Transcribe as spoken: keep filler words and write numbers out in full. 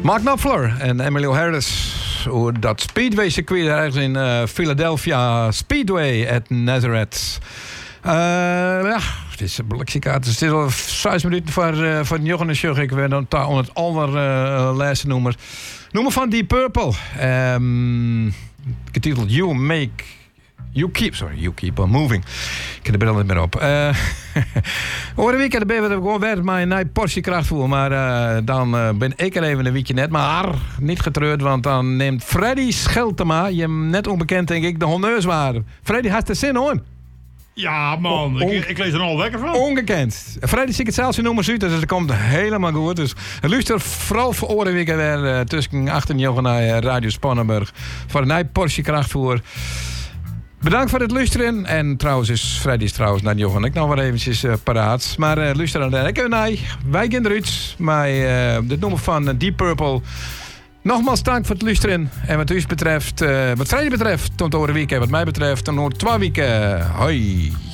Mark Knopfler en Emilio Harris. Hoe dat Speedway circuit ergens in uh, Philadelphia. Speedway at Nazareth. Uh, ja, het is een het is al zes minuten voor, uh, voor de jongen en ik ben dan daar onder het aller uh, laatste nummer. Nummer van Deep Purple. Um, getiteld You Make... You keep, sorry, you keep on moving. Ik heb de bril niet meer op. Uh, over een weekend ben ik gewoon weer met een portie krachtvoer. Maar uh, dan uh, ben ik er even een weekje net. Maar niet getreurd, want dan neemt Freddy Scheltema, je hem net onbekend denk ik, de honneurs waren. Freddy, had er zin hoor. Ja man, On- ik, ik lees er al lekker van. Ongekend. Freddy zie ik het zelfs in nummers uit, dus dat komt helemaal goed. Dus luister vooral voor over een weekend weer uh, tussen achteren jongen naar uh, Radio Spannenburg. Voor een portie krachtvoer. Bedankt voor het luisteren. En trouwens is Freddy's trouwens naar Johan ik nog wel eventjes uh, paraat. Maar uh, luister naar de rekken. Nee, wij gaan eruit. Maar uh, dit nummer van uh, Deep Purple. Nogmaals dank voor het luisteren. En wat u betreft, uh, wat Freddy betreft, tot over een week. En wat mij betreft, dan nog twee weken. Hoi.